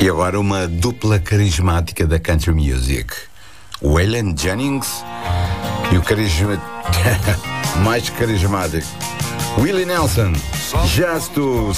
E agora uma dupla carismática da country music. Waylon Jennings e o carisma mais carismático Willie Nelson. Just to